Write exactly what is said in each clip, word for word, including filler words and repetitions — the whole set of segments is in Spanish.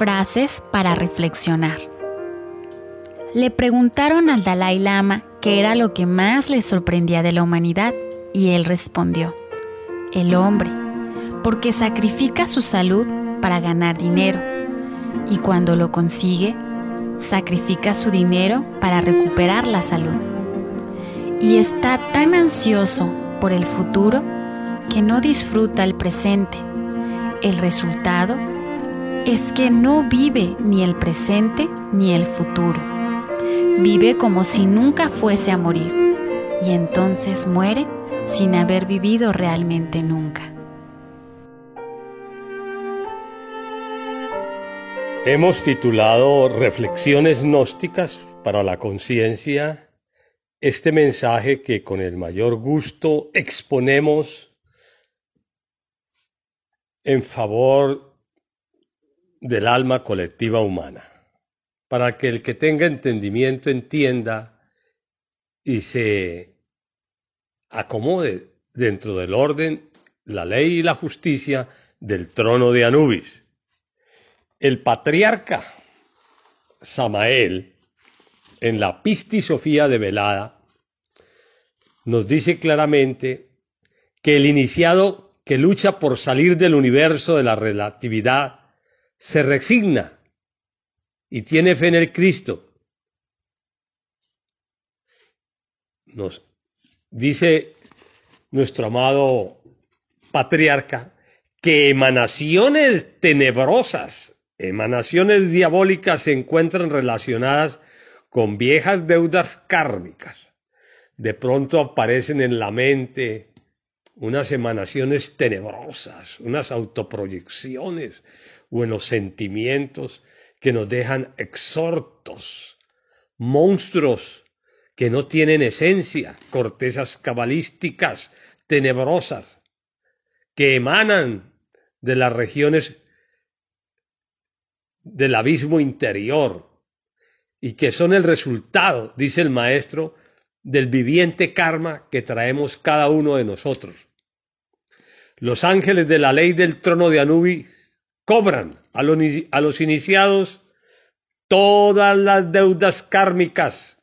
Frases para reflexionar. Le preguntaron al Dalai Lama qué era lo que más le sorprendía de la humanidad y él respondió: el hombre, porque sacrifica su salud para ganar dinero y cuando lo consigue, sacrifica su dinero para recuperar la salud. Y está tan ansioso por el futuro que no disfruta el presente. El resultado es que no vive ni el presente ni el futuro. Vive como si nunca fuese a morir y entonces muere sin haber vivido realmente nunca. Hemos titulado Reflexiones gnósticas para la conciencia este mensaje que con el mayor gusto exponemos en favor del alma colectiva humana, para que el que tenga entendimiento entienda y se acomode dentro del orden, la ley y la justicia del trono de Anubis. El patriarca Samael, en la Pistisofía Develada, nos dice claramente que el iniciado que lucha por salir del universo de la relatividad se resigna y tiene fe en el Cristo. Nos dice nuestro amado patriarca que emanaciones tenebrosas, emanaciones diabólicas se encuentran relacionadas con viejas deudas kármicas. De pronto aparecen en la mente unas emanaciones tenebrosas, unas autoproyecciones o en los sentimientos que nos dejan exhortos, monstruos que no tienen esencia, cortezas cabalísticas tenebrosas que emanan de las regiones del abismo interior y que son el resultado, dice el maestro, del viviente karma que traemos cada uno de nosotros. Los ángeles de la ley del trono de Anubis cobran a los, a los iniciados todas las deudas kármicas.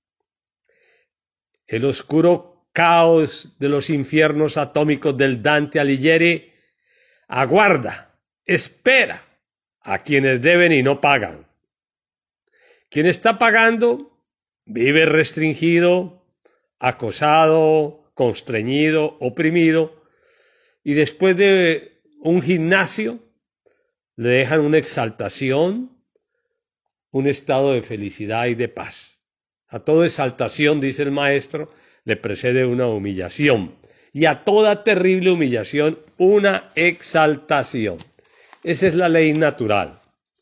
El oscuro caos de los infiernos atómicos del Dante Alighieri aguarda, espera a quienes deben y no pagan. Quien está pagando vive restringido, acosado, constreñido, oprimido, y después de un gimnasio le dejan una exaltación, un estado de felicidad y de paz. A toda exaltación, dice el maestro, le precede una humillación, y a toda terrible humillación una exaltación. Esa es la ley natural.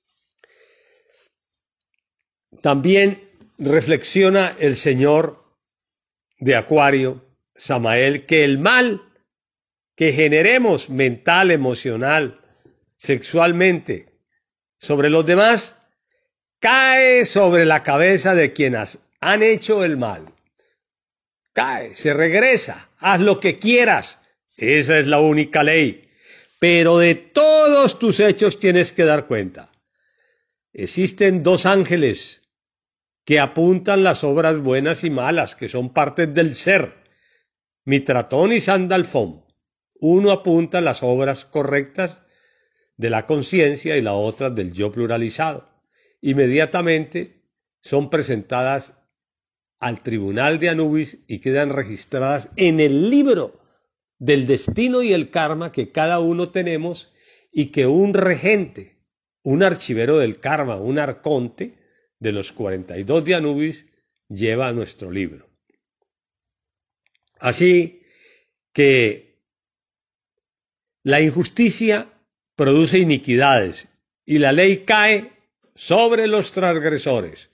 También reflexiona el señor de Acuario, Samael, que el mal que generemos mental, emocional, sexualmente sobre los demás, cae sobre la cabeza de quienes han hecho el mal. Cae, se regresa, haz lo que quieras. Esa es la única ley. Pero de todos tus hechos tienes que dar cuenta. Existen dos ángeles que apuntan las obras buenas y malas, que son partes del ser, Mitratón y Sandalfón. Uno apunta las obras correctas de la conciencia y la otra del yo pluralizado. Inmediatamente son presentadas al tribunal de Anubis y quedan registradas en el libro del destino y el karma que cada uno tenemos y que un regente, un archivero del karma, un arconte de los cuarenta y dos de Anubis lleva a nuestro libro. Así que la injusticia produce iniquidades y la ley cae sobre los transgresores.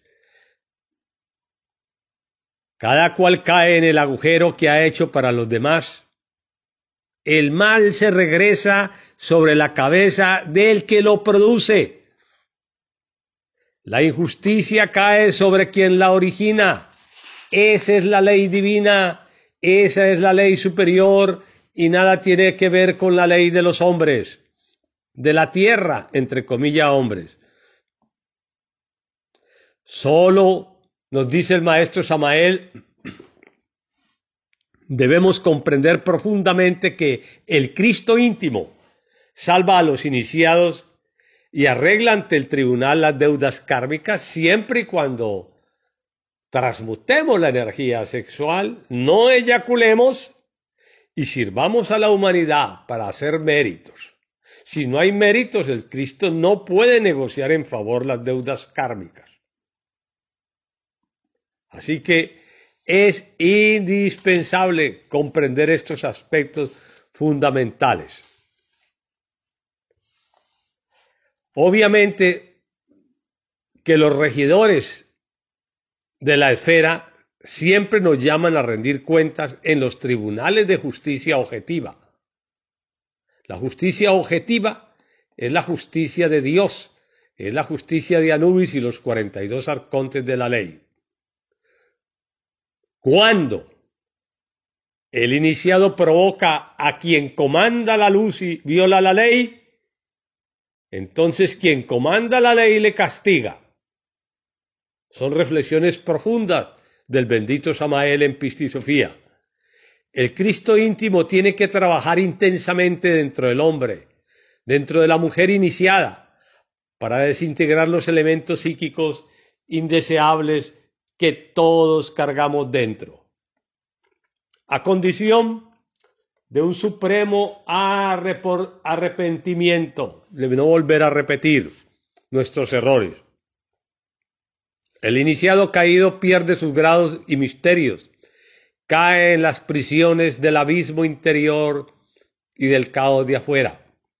Cada cual cae en el agujero que ha hecho para los demás. El mal se regresa sobre la cabeza del que lo produce. La injusticia cae sobre quien la origina. Esa es la ley divina, esa es la ley superior y nada tiene que ver con la ley de los hombres, de la tierra, entre comillas, hombres. Solo, nos dice el maestro Samael, debemos comprender profundamente que el Cristo íntimo salva a los iniciados y arregla ante el tribunal las deudas kármicas siempre y cuando transmutemos la energía sexual, no eyaculemos y sirvamos a la humanidad para hacer méritos. Si no hay méritos, el Cristo no puede negociar en favor las deudas kármicas. Así que es indispensable comprender estos aspectos fundamentales. Obviamente que los regidores de la esfera siempre nos llaman a rendir cuentas en los tribunales de justicia objetiva. La justicia objetiva es la justicia de Dios, es la justicia de Anubis y los cuarenta y dos arcontes de la ley. Cuando el iniciado provoca a quien comanda la luz y viola la ley, entonces quien comanda la ley le castiga. Son reflexiones profundas del bendito Samael en Pistisofía. El Cristo íntimo tiene que trabajar intensamente dentro del hombre, dentro de la mujer iniciada, para desintegrar los elementos psíquicos indeseables que todos cargamos dentro, a condición de un supremo arrepentimiento, de no volver a repetir nuestros errores. El iniciado caído pierde sus grados y misterios, cae en las prisiones del abismo interior y del caos de afuera.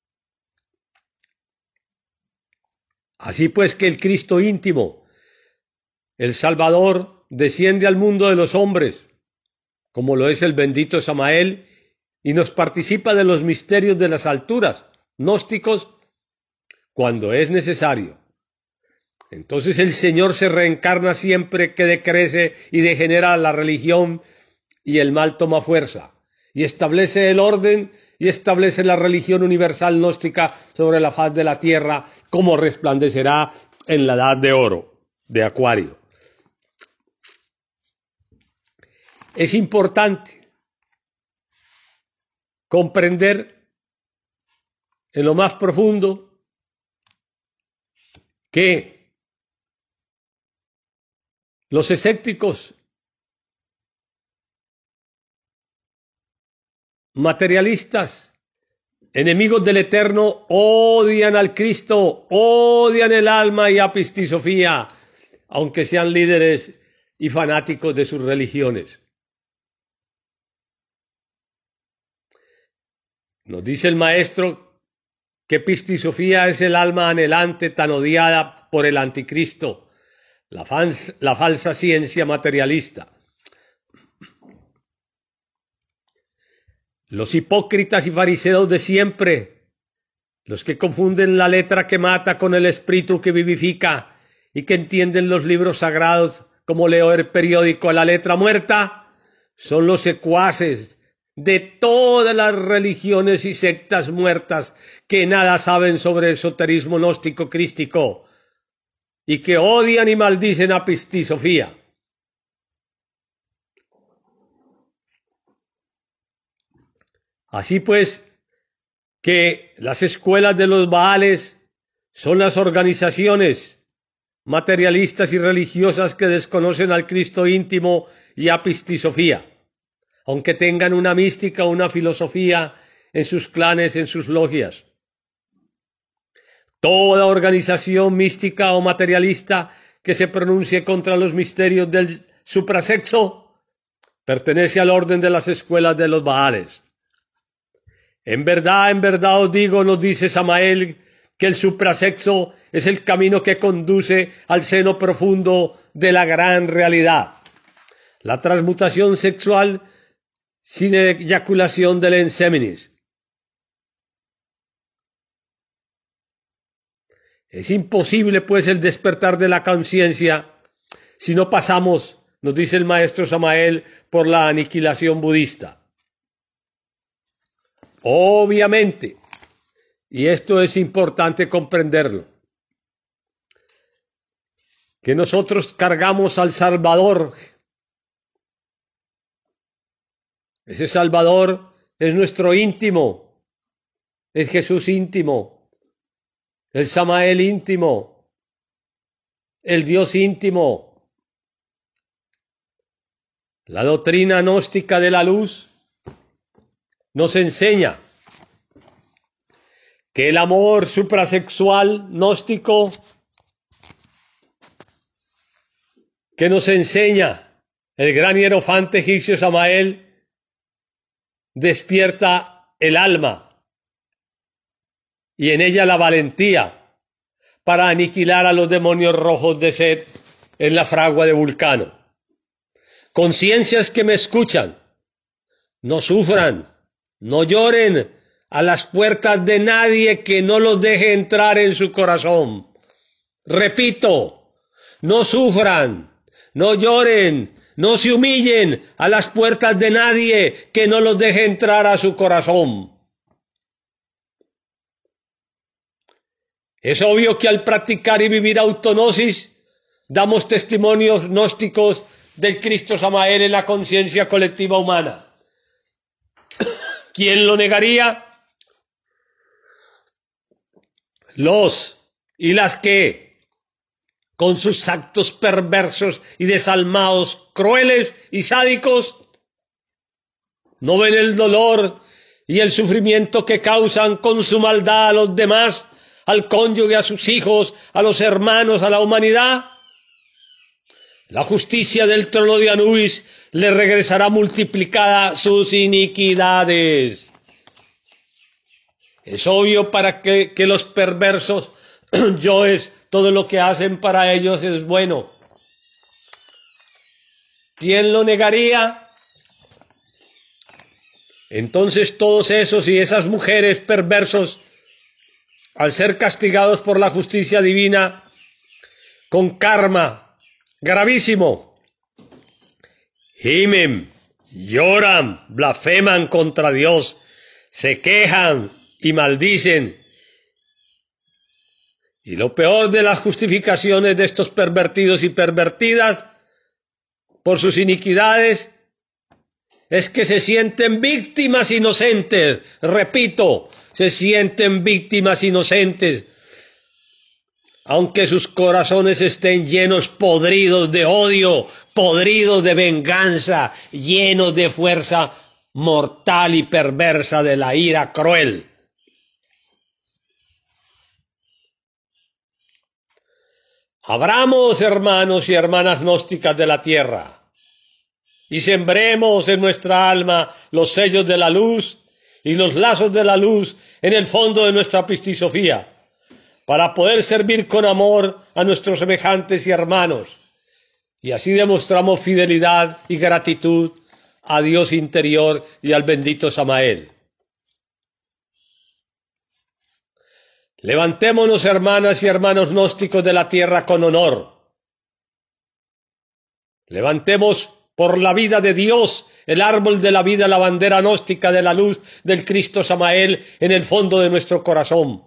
Así pues que el Cristo íntimo, el Salvador, desciende al mundo de los hombres, como lo es el bendito Samael, y nos participa de los misterios de las alturas, gnósticos, cuando es necesario. Entonces el Señor se reencarna siempre que decrece y degenera la religión y el mal toma fuerza, y establece el orden y establece la religión universal gnóstica sobre la faz de la tierra, como resplandecerá en la edad de oro, de Acuario. Es importante comprender en lo más profundo que los escépticos materialistas, enemigos del Eterno, odian al Cristo, odian el alma y a Pistisofía, aunque sean líderes y fanáticos de sus religiones. Nos dice el maestro que Pistisofía es el alma anhelante tan odiada por el anticristo, la, fals- la falsa ciencia materialista. Los hipócritas y fariseos de siempre, los que confunden la letra que mata con el espíritu que vivifica y que entienden los libros sagrados como leo el periódico a la letra muerta, son los secuaces de todas las religiones y sectas muertas que nada saben sobre el esoterismo gnóstico crístico y que odian y maldicen a Pistisofía. Así pues, que las escuelas de los Baales son las organizaciones materialistas y religiosas que desconocen al Cristo íntimo y a Pistisofía, aunque tengan una mística o una filosofía en sus clanes, en sus logias. Toda organización mística o materialista que se pronuncie contra los misterios del suprasexo pertenece al orden de las escuelas de los Baales. En verdad, en verdad os digo, nos dice Samael, que el suprasexo es el camino que conduce al seno profundo de la gran realidad. La transmutación sexual sin eyaculación del enseminis. Es imposible, pues, el despertar de la conciencia si no pasamos, nos dice el maestro Samael, por la aniquilación budista. Obviamente, y esto es importante comprenderlo, que nosotros cargamos al Salvador. Ese Salvador es nuestro íntimo, es Jesús íntimo, el Samael íntimo, el Dios íntimo. La doctrina gnóstica de la luz nos enseña que el amor suprasexual gnóstico que nos enseña el gran hierofante egipcio Samael despierta el alma y en ella la valentía para aniquilar a los demonios rojos de Set en la fragua de Vulcano. Conciencias que me escuchan, no sufran, no lloren a las puertas de nadie que no los deje entrar en su corazón. Repito, no sufran, no lloren, no se humillen a las puertas de nadie que no los deje entrar a su corazón. Es obvio que al practicar y vivir autognosis damos testimonios gnósticos del Cristo Samael en la conciencia colectiva humana. ¿Quién lo negaría? Los y las que, con sus actos perversos y desalmados, crueles y sádicos, no ven el dolor y el sufrimiento que causan con su maldad a los demás, al cónyuge, a sus hijos, a los hermanos, a la humanidad. La justicia del trono de Anubis le regresará multiplicada sus iniquidades. Es obvio para que, que los perversos yoes, todo lo que hacen para ellos es bueno. ¿Quién lo negaría? Entonces todos esos y esas mujeres perversos, al ser castigados por la justicia divina, con karma gravísimo, gimen, lloran, blasfeman contra Dios, se quejan y maldicen. Y lo peor de las justificaciones de estos pervertidos y pervertidas por sus iniquidades es que se sienten víctimas inocentes. Repito, se sienten víctimas inocentes, aunque sus corazones estén llenos, podridos de odio, podridos de venganza, llenos de fuerza mortal y perversa de la ira cruel. Abramos, hermanos y hermanas gnósticas de la tierra, y sembremos en nuestra alma los sellos de la luz y los lazos de la luz en el fondo de nuestra pistisofía, para poder servir con amor a nuestros semejantes y hermanos, y así demostramos fidelidad y gratitud a Dios interior y al bendito Samael. Levantémonos, hermanas y hermanos gnósticos de la tierra, con honor. Levantemos por la vida de Dios el árbol de la vida, la bandera gnóstica de la luz del Cristo Samael en el fondo de nuestro corazón,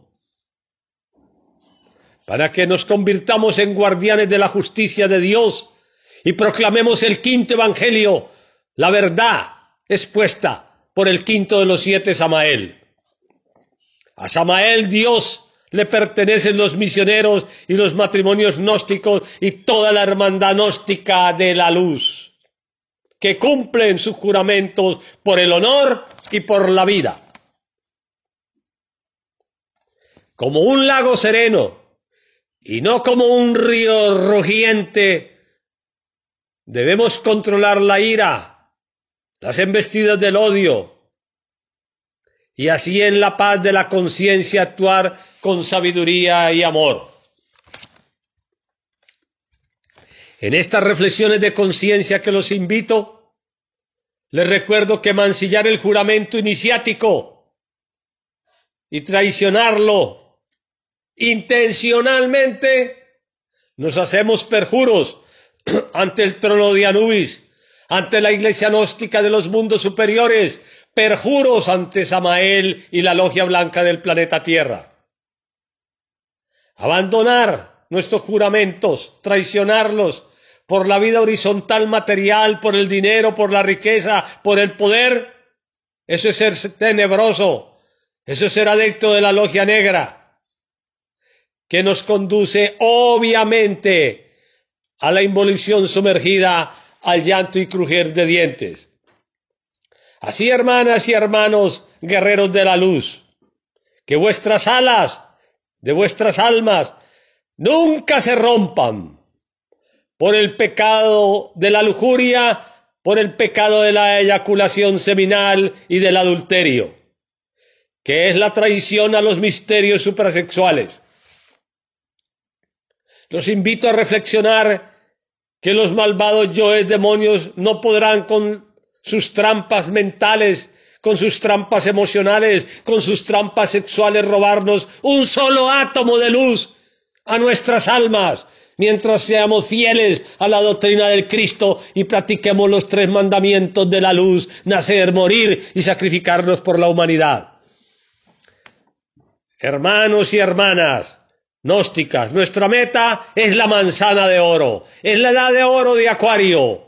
para que nos convirtamos en guardianes de la justicia de Dios y proclamemos el quinto evangelio, la verdad expuesta por el quinto de los siete Samael. A Samael Dios le pertenecen los misioneros y los matrimonios gnósticos y toda la hermandad gnóstica de la luz, que cumplen sus juramentos por el honor y por la vida. Como un lago sereno y no como un río rugiente, debemos controlar la ira, las embestidas del odio, y así en la paz de la conciencia actuar con sabiduría y amor. En estas reflexiones de conciencia que los invito, les recuerdo que mancillar el juramento iniciático y traicionarlo intencionalmente, nos hacemos perjuros ante el trono de Anubis, ante la iglesia gnóstica de los mundos superiores, perjuros ante Samael y la logia blanca del planeta Tierra. Abandonar nuestros juramentos, traicionarlos por la vida horizontal material, por el dinero, por la riqueza, por el poder, eso es ser tenebroso, eso es ser adicto de la logia negra, que nos conduce obviamente a la involución sumergida, al llanto y crujir de dientes. Así, hermanas y hermanos, guerreros de la luz, que vuestras alas de vuestras almas nunca se rompan por el pecado de la lujuria, por el pecado de la eyaculación seminal y del adulterio, que es la traición a los misterios suprasexuales. Los invito a reflexionar que los malvados yoes demonios no podrán con sus trampas mentales, con sus trampas emocionales, con sus trampas sexuales robarnos un solo átomo de luz a nuestras almas, mientras seamos fieles a la doctrina del Cristo y practiquemos los tres mandamientos de la luz: nacer, morir y sacrificarnos por la humanidad. Hermanos y hermanas gnósticas, nuestra meta es la manzana de oro, es la edad de oro de Acuario.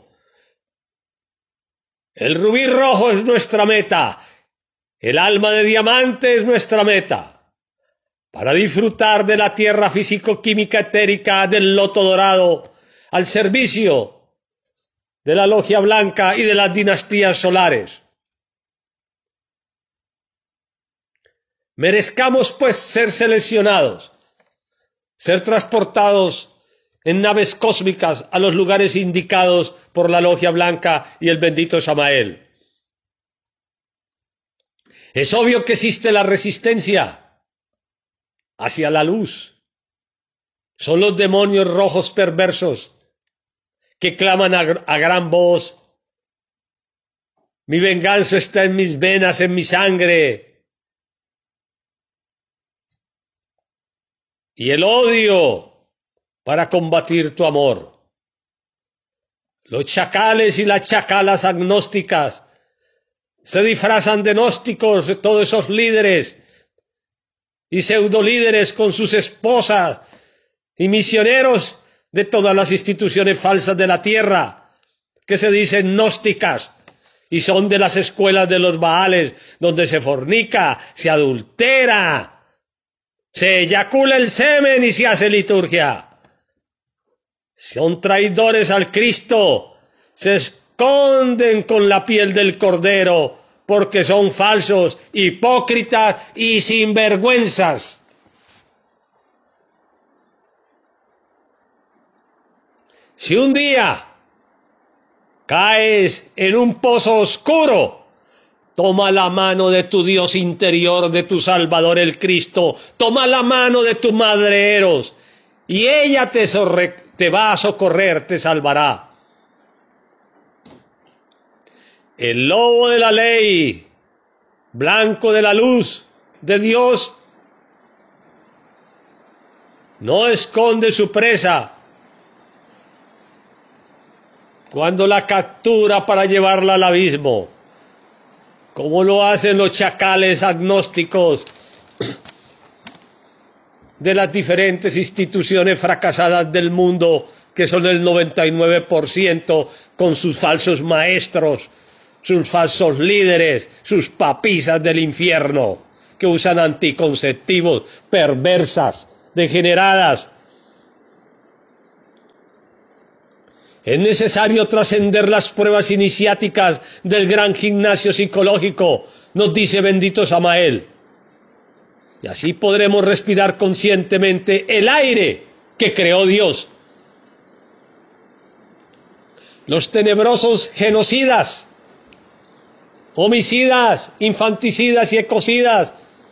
El rubí rojo es nuestra meta, el alma de diamante es nuestra meta, para disfrutar de la tierra físico-química etérica del loto dorado, al servicio de la logia blanca y de las dinastías solares. Merezcamos pues ser seleccionados, ser transportados en naves cósmicas a los lugares indicados por la logia blanca y el bendito Samael. Es obvio que existe la resistencia hacia la luz. Son los demonios rojos perversos que claman a, a gran voz: mi venganza está en mis venas, en mi sangre. Y el odio para combatir tu amor. Los chacales y las chacalas agnósticas se disfrazan de gnósticos, todos esos líderes y pseudolíderes con sus esposas y misioneros de todas las instituciones falsas de la tierra, que se dicen gnósticas y son de las escuelas de los Baales, donde se fornica, se adultera, se eyacula el semen y se hace liturgia. Son traidores al Cristo, se esconden con la piel del cordero, porque son falsos, hipócritas y sinvergüenzas. Si un día caes en un pozo oscuro, toma la mano de tu Dios interior, de tu Salvador el Cristo, toma la mano de tu Madre Eros, y ella te, te va a socorrer, te salvará. El lobo de la ley, blanco de la luz de Dios, no esconde su presa cuando la captura para llevarla al abismo, como lo hacen los chacales agnósticos de las diferentes instituciones fracasadas del mundo, que son el noventa y nueve por ciento, con sus falsos maestros, sus falsos líderes, sus papisas del infierno, que usan anticonceptivos, perversas, degeneradas. Es necesario trascender las pruebas iniciáticas del gran gimnasio psicológico, nos dice bendito Samael. Y así podremos respirar conscientemente el aire que creó Dios. Los tenebrosos genocidas, homicidas, infanticidas y ecocidas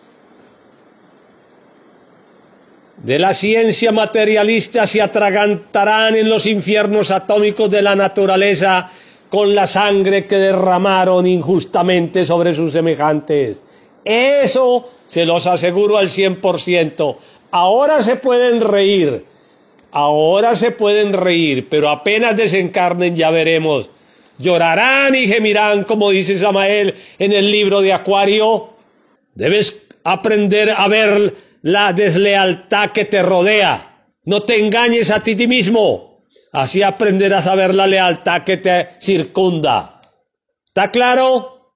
de la ciencia materialista se atragantarán en los infiernos atómicos de la naturaleza con la sangre que derramaron injustamente sobre sus semejantes. Eso se los aseguro al cien por ciento. Ahora se pueden reír, ahora se pueden reír, pero apenas desencarnen ya veremos. Llorarán y gemirán, como dice Samael en el libro de Acuario. Debes aprender a ver la deslealtad que te rodea, No te engañes a ti mismo. Así aprenderás a ver la lealtad que te circunda. ¿Está claro?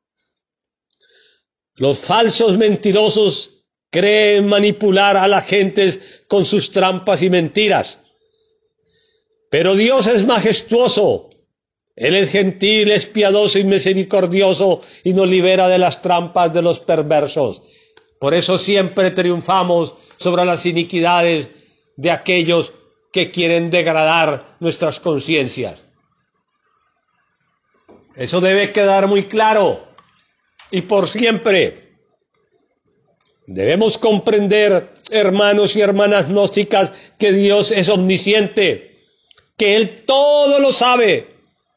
Los falsos mentirosos creen manipular a la gente con sus trampas y mentiras. Pero Dios es majestuoso. Él es gentil, es piadoso y misericordioso y nos libera de las trampas de los perversos. Por eso siempre triunfamos sobre las iniquidades de aquellos que quieren degradar nuestras conciencias. Eso debe quedar muy claro y por siempre. Debemos comprender, hermanos y hermanas gnósticas, que Dios es omnisciente, que Él todo lo sabe.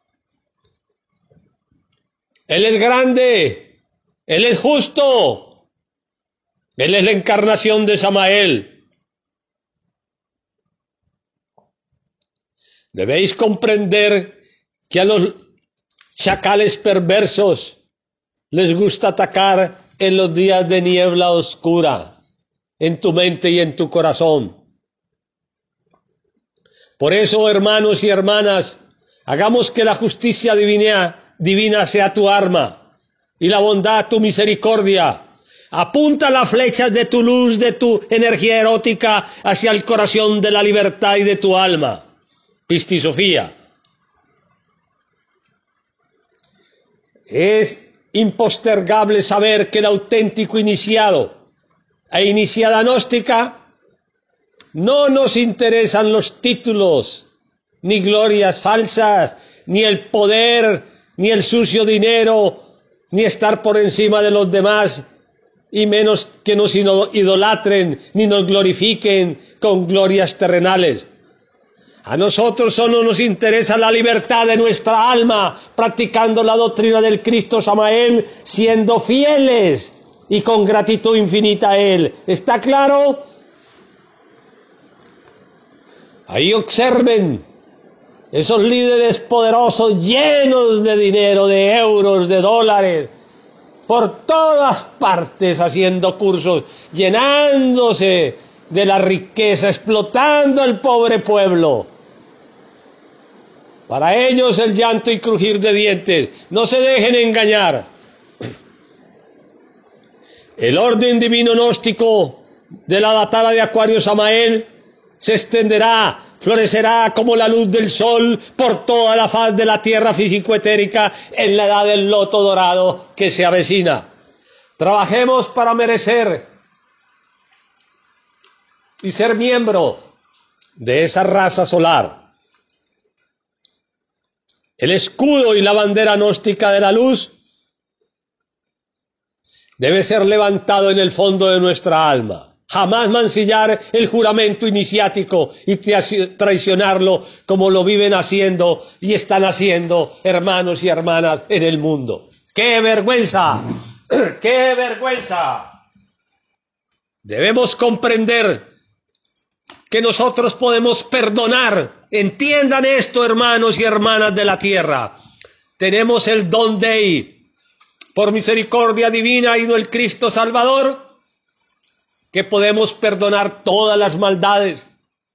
Él es grande, Él es justo, Él es la encarnación de Samael. Debéis comprender que a los chacales perversos les gusta atacar en los días de niebla oscura, en tu mente y en tu corazón. Por eso, hermanos y hermanas, hagamos que la justicia divina, divina sea tu arma y la bondad tu misericordia. Apunta las flechas de tu luz, de tu energía erótica hacia el corazón de la libertad y de tu alma. Pistisofía. Es impostergable saber que el auténtico iniciado e iniciada gnóstica no nos interesan los títulos, ni glorias falsas, ni el poder, ni el sucio dinero, ni estar por encima de los demás, y menos que nos idolatren, ni nos glorifiquen con glorias terrenales. A nosotros solo nos interesa la libertad de nuestra alma, practicando la doctrina del Cristo Samael, siendo fieles y con gratitud infinita a Él. ¿Está claro? Ahí observen esos líderes poderosos llenos de dinero, de euros, de dólares, por todas partes haciendo cursos, llenándose de la riqueza, explotando al pobre pueblo. Para ellos el llanto y crujir de dientes. No se dejen engañar. El orden divino gnóstico de la datara de Acuario Samael se extenderá, florecerá como la luz del sol por toda la faz de la tierra físico-etérica en la edad del loto dorado que se avecina. Trabajemos para merecer y ser miembro de esa raza solar. El escudo y la bandera gnóstica de la luz debe ser levantado en el fondo de nuestra alma. Jamás mancillar el juramento iniciático y traicionarlo como lo viven haciendo y están haciendo hermanos y hermanas en el mundo. ¡Qué vergüenza! ¡Qué vergüenza! Debemos comprender que nosotros podemos perdonar. Entiendan esto, hermanos y hermanas de la tierra. Tenemos el don Dei, por misericordia divina y no el Cristo Salvador, que podemos perdonar todas las maldades,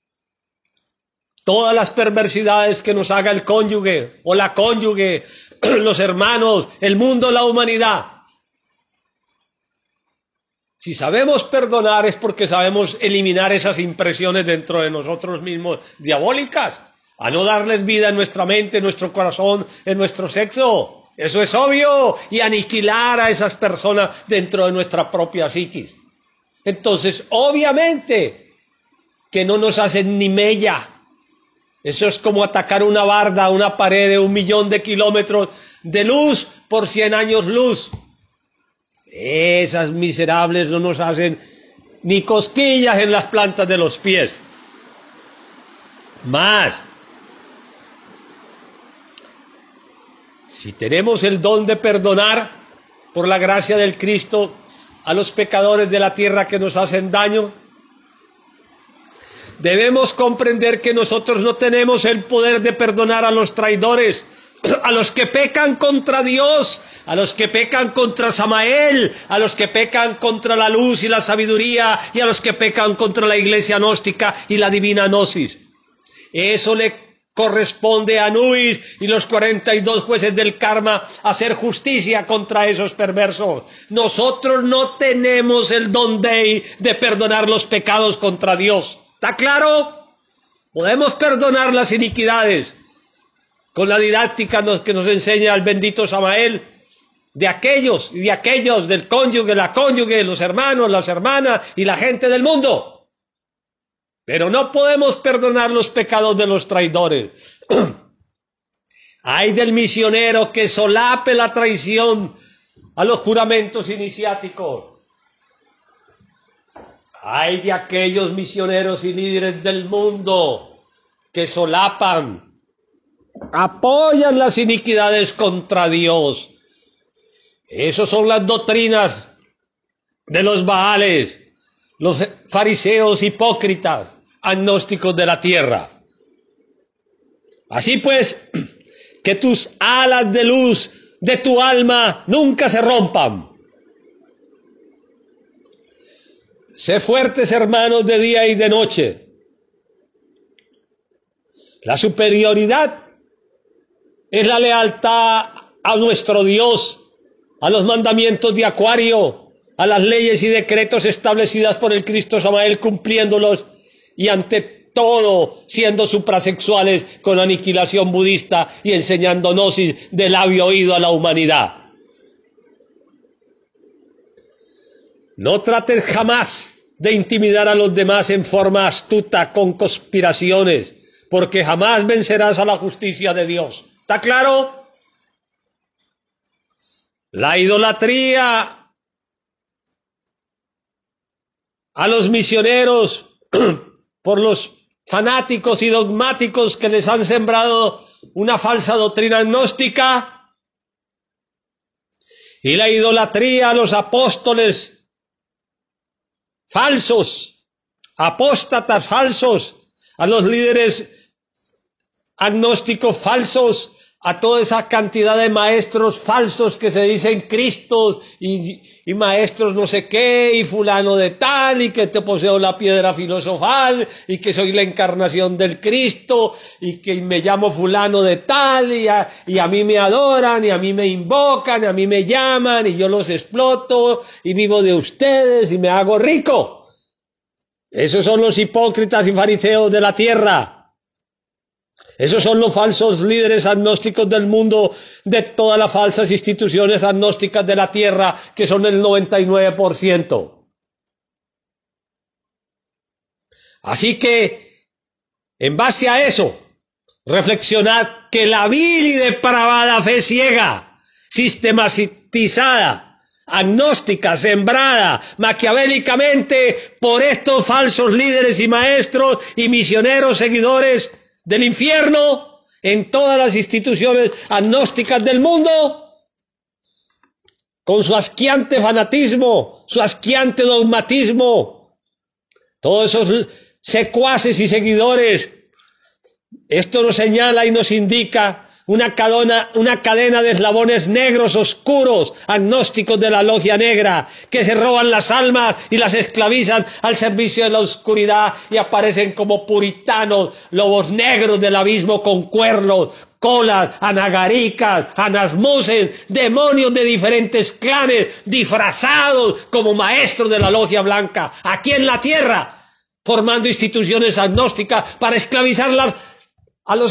todas las perversidades que nos haga el cónyuge o la cónyuge, los hermanos, el mundo, la humanidad. Si sabemos perdonar es porque sabemos eliminar esas impresiones dentro de nosotros mismos diabólicas, a no darles vida en nuestra mente, en nuestro corazón, en nuestro sexo. Eso es obvio, y aniquilar a esas personas dentro de nuestra propia psiquis. Entonces, obviamente, que no nos hacen ni mella. Eso es como atacar una barda, una pared de un millón de kilómetros de luz por cien años luz. Esas miserables no nos hacen ni cosquillas en las plantas de los pies. Más, si tenemos el don de perdonar por la gracia del Cristo a los pecadores de la tierra que nos hacen daño, debemos comprender que nosotros no tenemos el poder de perdonar a los traidores, a los que pecan contra Dios, a los que pecan contra Samael, a los que pecan contra la luz y la sabiduría, y a los que pecan contra la iglesia gnóstica y la divina gnosis. Eso le corresponde a Anubis y los cuarenta y dos jueces del karma hacer justicia contra esos perversos. Nosotros no tenemos el don de, de perdonar los pecados contra Dios. ¿Está claro? Podemos perdonar las iniquidades con la didáctica que nos enseña el bendito Samael, de aquellos y de aquellos, del cónyuge, la cónyuge, los hermanos, las hermanas y la gente del mundo. Pero no podemos perdonar los pecados de los traidores. Ay del misionero que solape la traición a los juramentos iniciáticos. Ay de aquellos misioneros y líderes del mundo que solapan, apoyan las iniquidades contra Dios. Esas son las doctrinas de los Baales, los fariseos hipócritas, agnósticos de la tierra. Así pues, que tus alas de luz de tu alma nunca se rompan. Sé fuertes, hermanos, de día y de noche. La superioridad es la lealtad a nuestro Dios, a los mandamientos de Acuario, a las leyes y decretos establecidas por el Cristo Samael, cumpliéndolos, y ante todo siendo suprasexuales con aniquilación budista y enseñando gnosis de labio oído a la humanidad. No trates jamás de intimidar a los demás en forma astuta con conspiraciones, porque jamás vencerás a la justicia de Dios. ¿Está claro? La idolatría a los misioneros por los fanáticos y dogmáticos que les han sembrado una falsa doctrina gnóstica, y la idolatría a los apóstoles falsos, apóstatas falsos, a los líderes agnósticos falsos, a toda esa cantidad de maestros falsos que se dicen Cristos y, y maestros no sé qué, y fulano de tal, y que te poseo la piedra filosofal, y que soy la encarnación del Cristo, y que me llamo fulano de tal, y a, y a mí me adoran, y a mí me invocan, y a mí me llaman, y yo los exploto, y vivo de ustedes, y me hago rico. Esos son los hipócritas y fariseos de la tierra. Esos son los falsos líderes agnósticos del mundo, de todas las falsas instituciones agnósticas de la tierra, que son el noventa y nueve por ciento. Así que, en base a eso, reflexionad que la vil y depravada fe ciega, sistematizada, agnóstica, sembrada maquiavélicamente por estos falsos líderes y maestros y misioneros seguidores del infierno en todas las instituciones agnósticas del mundo, con su asqueante fanatismo, su asqueante dogmatismo, todos esos secuaces y seguidores. Esto nos señala y nos indica una cadena, una cadena de eslabones negros oscuros, agnósticos de la logia negra, que se roban las almas y las esclavizan al servicio de la oscuridad, y aparecen como puritanos, lobos negros del abismo con cuernos, colas, anagaricas, anasmuses, demonios de diferentes clanes, disfrazados como maestros de la logia blanca, aquí en la tierra, formando instituciones agnósticas para esclavizar las